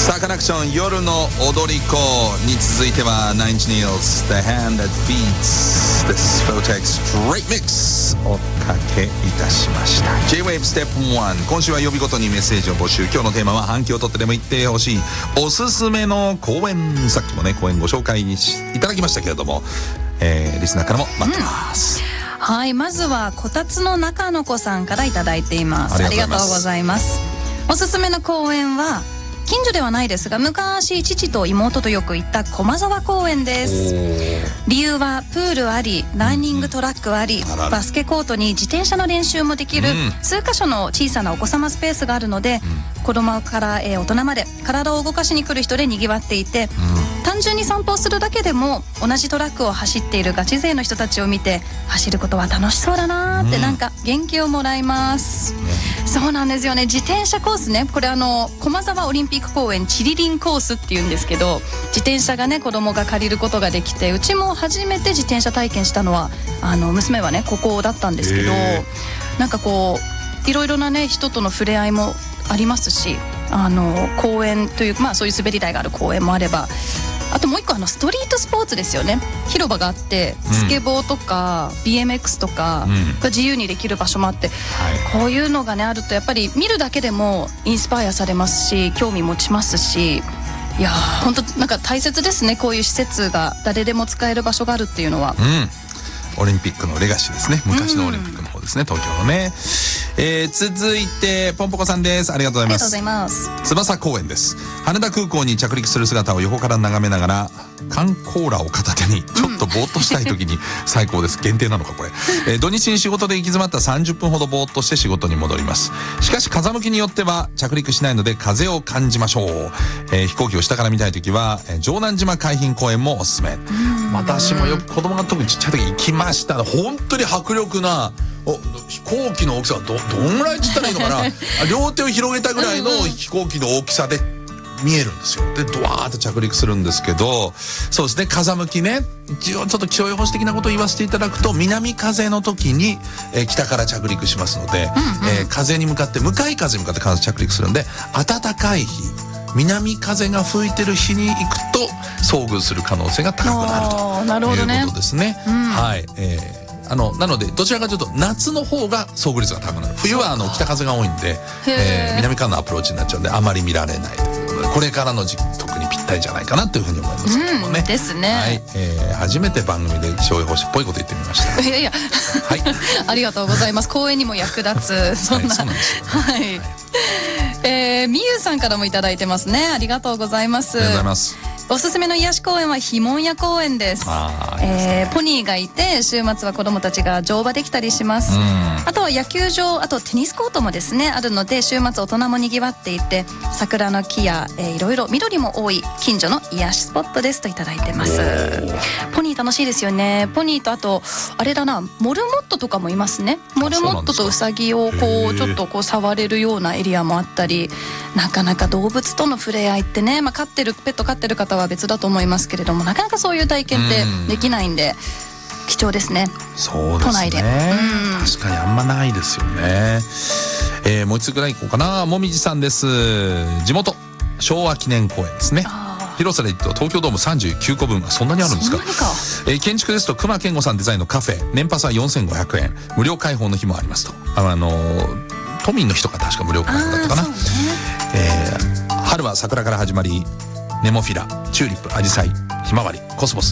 サカナクション夜の踊り子に続いてはナインチネイルズ The Hand That Feeds This Photex Great Mix おかけいたしました。 J-Wave Step 1、今週は曜日ごとにメッセージを募集。今日のテーマは反響を取ってでも言ってほしいおすすめの公演。さっきもね公演ご紹介いただきましたけれども、リスナーからも待ってます、 はい、まずはこたつの中の子さんからいただいています。ありがとうございます。おすすめの公演は近所ではないですが、昔父と妹とよく行った駒沢公園です。理由はプールあり、ランニングトラックあり、バスケコートに自転車の練習もできる数カ所の小さなお子様スペースがあるので、子供から大人まで体を動かしに来る人で賑わっていて、単純に散歩をするだけでも同じトラックを走っているガチ勢の人たちを見て、走ることは楽しそうだなーってなんか元気をもらいます。そうなんですよね。自転車コースね、これ駒沢オリンピック公園チリリンコースっていうんですけど、自転車がね子供が借りることができて、うちも初めて自転車体験したのは娘はねここだったんですけど、なんかこういろいろなね人との触れ合いもありますし、公園という、そういう滑り台がある公園もあれば、あともう一個ストリートスポーツですよね。広場があってスケボーとか、BMX とかが自由にできる場所もあって、こういうのがねあるとやっぱり見るだけでもインスパイアされますし、興味持ちますし、いや本当なんか大切ですね。こういう施設が誰でも使える場所があるっていうのは、 オリンピックのレガシーですね。昔のオリンピックの方ですね、東京のね。続いてポンポコさんです。ありがとうございます。 ありがとうございます。 翼公園です。羽田空港に着陸する姿を横から眺めながら缶コーラを片手にちょっとぼーっとしたい時に最高です。限定なのかこれ。土日に仕事で行き詰まった30分ほどぼーっとして仕事に戻ります。しかし風向きによっては着陸しないので風を感じましょう。飛行機を下から見たい時は城南島海浜公園もおすすめ。私もよく子供が特にちっちゃい時行きました。本当に迫力な飛行機の大きさがどんぐらいって言ったらいいのかな両手を広げたぐらいの飛行機の大きさで見えるんですよ。でドワーッと着陸するんですけど、そうですね、風向きね、一応ちょっと気象予報士的なことを言わせていただくと、南風の時に、北から着陸しますので、風に向かって向かい風に向かって必ず着陸するんで、暖かい日、南風が吹いてる日に行くと遭遇する可能性が高くなるということですね。はい、なのでどちらかというと夏の方が遭遇率が高くなる。冬は北風が多いんで、南からのアプローチになっちゃうんであまり見られないということで、これからの時期特にぴったりじゃないかなというふうに思いますけどもね。 ですね。 はい、初めて番組で気象予報士っぽいこと言ってみました。 いやいや、はい、ありがとうございます。公演にも役立つそんな、 そうなんですよ、 はい。みゆさんからもいただいてますね。ありがとうございます。 ありがとうございます。 おすすめの癒し公園はひもんや公園です。ポニーがいて週末は子どもたちが乗馬できたりします。あとは野球場、あとテニスコートもですねあるので、週末大人もにぎわっていて、桜の木や、いろいろ緑も多い近所の癒しスポットですといただいてます。ポニー楽しいですよね。ポニーとあとあれだな、モルモットとかもいますね。モルモットとウサギをちょっと触れるようなエリアもあったり、なかなか動物との触れ合いってね、ペット飼ってる方は別だと思いますけれども、なかなかそういう体験ってできないんで貴重ですね。 そうですね、 都内で、 確かにあんまないですよね。もう一つぐらい行こうかな。もみじさんです。地元昭和記念公園ですね。広さで言うと東京ドーム39個分。そんなにあるんですか。建築ですと隈研吾さんデザインのカフェ、年パスは4500円、無料開放の日もありますと。都民の人が確か無料開放だったかな。春は桜から始まり、ネモフィラ、チューリップ、アジサイ、ひまわり、コスモス、